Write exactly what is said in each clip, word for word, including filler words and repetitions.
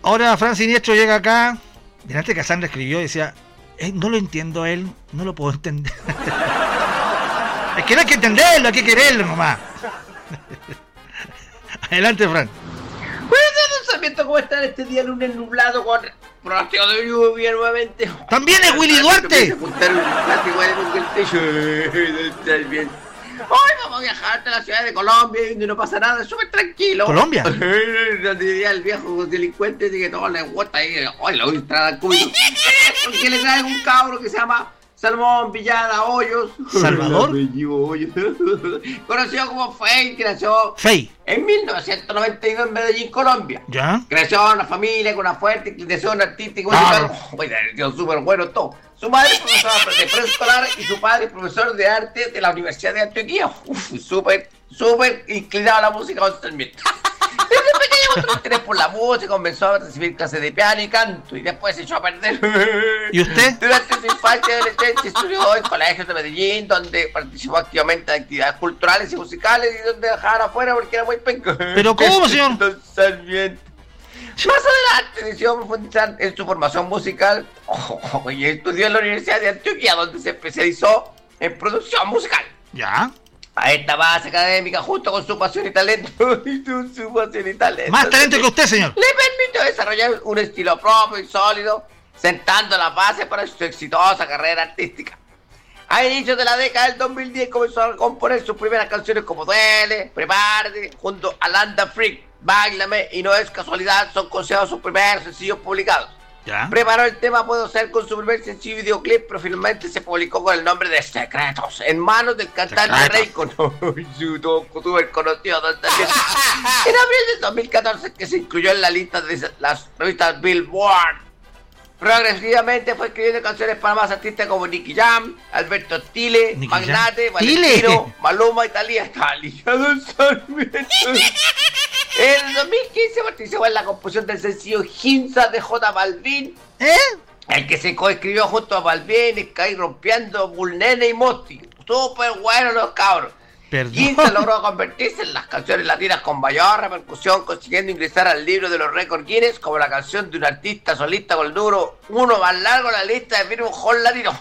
Ahora Fran Siniestro llega acá. Delante Cassandra escribió y decía, eh, no lo entiendo él, no lo puedo entender. Es que no hay que entenderlo, hay que quererlo nomás. Adelante, Fran. Bueno, don Sarmiento, ¿cómo están este día lunes nublado con pronóstico de lluvia nuevamente? ¡También es Willy Duarte! Hoy vamos a viajar hasta la ciudad de Colombia, donde no pasa nada, súper tranquilo. ¿Colombia? Donde diría el viejo delincuente que todo le gusta ahí, hoy lo voy a entrar al cúbito. Porque le traen un cabro que se llama Salmón Villada Hoyos. ¿Salvador? Hoyos. Conocido como Fey, que nació Fey. en mil novecientos noventa y dos en Medellín, Colombia. ¿Ya? Creció en una familia con una fuerte inclinación artística. Ah, Musical. Oh, súper bueno todo. Su madre es profesora de preescolar y su padre es profesor de arte de la Universidad de Antioquia. Uf, súper, súper inclinado a la música con Sarmiento. Desde pequeño mostró interés por la música, comenzó a recibir clases de piano y canto y después se echó a perder. ¿Y usted? Durante su infancia y adolescencia estudió en colegios de Medellín, donde participó activamente en actividades culturales y musicales y donde dejaban afuera porque era muy penco. ¿Pero cómo, señor? Don Sarmiento. Más adelante decidió profundizar en su formación musical oh, y estudió en la Universidad de Antioquia, donde se especializó en producción musical. ¿Ya? A esta base académica, junto con su pasión y talento, y su, su pasión y talento, Más talento que usted, señor. le permitió desarrollar un estilo propio y sólido, sentando la base para su exitosa carrera artística. A inicios de la década del dos mil diez comenzó a componer sus primeras canciones como Duele, Prepárate, junto a Landa Freak, Báilame y No es casualidad, son considerados sus primeros sencillos publicados. ¿Ya? Preparó el tema Puedo Ser con su primer sencillo videoclip, pero finalmente se publicó con el nombre de Secretos, en manos del cantante Raycon, su súper conocido. En abril del dos mil catorce, que se incluyó en la lista de las revistas Billboard. Progresivamente fue escribiendo canciones para más artistas como Nicky Jam, Alberto Stile, Nicky Magnate, Jam. Valentino, Maluma y Talía. Talía Don Sarmiento. En el dos mil quince participó en la composición del sencillo Ginza de J Balvin, ¿Eh? el que se coescribió junto a Balvin, Sky Rompiendo, Bulnene y Mosti. Súper buenos los cabros. Perdón. Ginza logró convertirse en las canciones latinas con mayor repercusión, consiguiendo ingresar al libro de los récords Guinness como la canción de un artista solista con el número uno más largo en la lista de Billboard Hot Latino.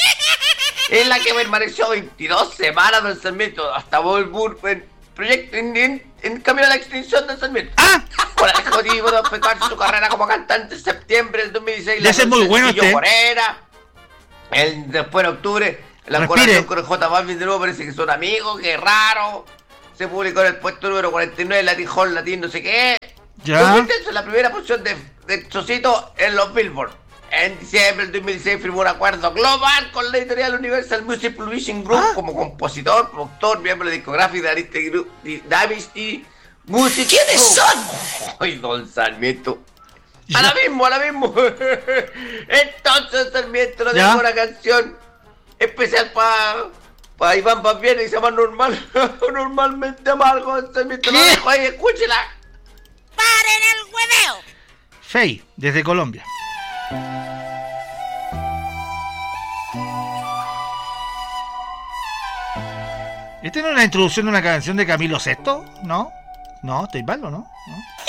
En la que permaneció veintidós semanas del Sarmiento hasta Billboard en proyecto en, en, en camino a la extinción del Sarmiento. ¡Ah! Con el objetivo de efectuar su carrera como cantante en septiembre del dos mil dieciséis. Debe ser muy bueno este. Morena. El, después en octubre, la colaboración con el J Balvin de nuevo parece que son amigos, que raro. Se publicó en el puesto número cuarenta y nueve, Latin Hall, Latin no sé qué. Ya. En la primera posición de, de Chocito en los Billboard. En diciembre del dos mil dieciséis firmó un acuerdo global con la editorial Universal Music Publishing Group. ¿Ah? Como compositor, productor, miembro de discográfica de Ariste Group, Dynasty Music. ¿Quiénes son? Ay, Don Sarmiento. A la mismo, a la mismo. Entonces Sarmiento nos dejó una canción especial para pa Iván Pampiano y se llama Normal. Normalmente amargo. Sarmiento lo dejo ahí, escúchela. ¡Paren el hueveo! Fey, desde Colombia. ¿Esta no es la introducción de una canción de Camilo Sesto? ¿No? No, estoy malo, ¿no? ¿No?